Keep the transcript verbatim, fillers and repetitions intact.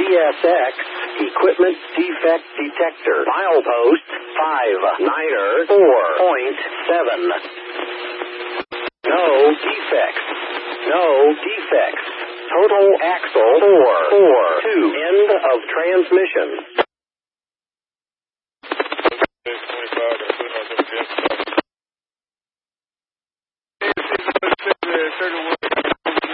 S X, equipment defect detector. Milepost five niner four point seven. No defects. No defects. Total axle four four two. End of transmission. twenty-five,